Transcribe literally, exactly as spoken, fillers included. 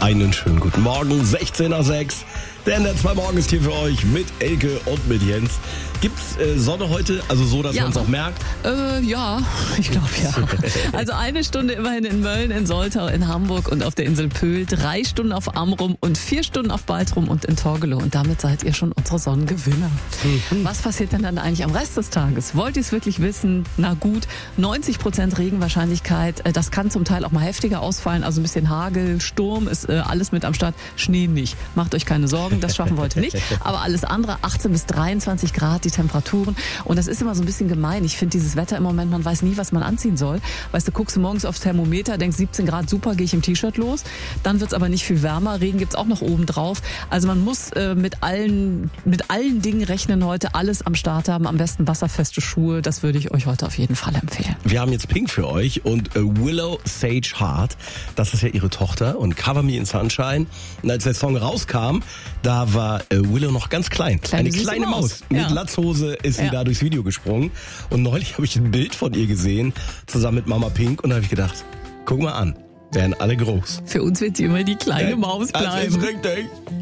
Einen schönen guten Morgen, sechzehn nach sechs. Der N D R zwei Morgen ist hier für euch mit Elke und mit Jens. Gibt's äh, Sonne heute? Also so, dass ja. man es auch merkt? Äh, ja, ich glaube ja. Also eine Stunde immerhin in Mölln, in Soltau, in Hamburg und auf der Insel Pöhl, drei Stunden auf Amrum und vier Stunden auf Baltrum und in Torgelow. Und damit seid ihr schon unsere Sonnengewinner. Mhm. Was passiert denn dann eigentlich am Rest des Tages? Wollt ihr es wirklich wissen? Na gut, neunzig Prozent Regenwahrscheinlichkeit. Das kann zum Teil auch mal heftiger ausfallen. Also ein bisschen Hagel, Sturm ist äh, alles mit am Start. Schnee nicht. Macht euch keine Sorgen, das schaffen wir heute nicht. Aber alles andere, achtzehn bis dreiundzwanzig Grad, die Temperaturen. Und das ist immer so ein bisschen gemein. Ich finde dieses Wetter im Moment, man weiß nie, was man anziehen soll. Weißt du, guckst du morgens aufs Thermometer, denkst siebzehn Grad, super, gehe ich im T-Shirt los. Dann wird's aber nicht viel wärmer. Regen gibt's auch noch oben drauf. Also man muss äh, mit allen mit allen Dingen rechnen heute, alles am Start haben. Am besten wasserfeste Schuhe. Das würde ich euch heute auf jeden Fall empfehlen. Wir haben jetzt Pink für euch und äh, Willow Sage Heart. Das ist ja ihre Tochter und Cover Me in Sunshine. Und als der Song rauskam, da war äh, Willow noch ganz klein. Kleine, Eine kleine Maus. Maus. Mit Ja. Latzhose ist sie Ja. da durchs Video gesprungen. Und neulich habe ich ein Bild von ihr gesehen, zusammen mit Mama Pink. Und da habe ich gedacht, guck mal an, werden alle groß. Für uns wird sie immer die kleine Ja, Maus das bleiben. ist richtig.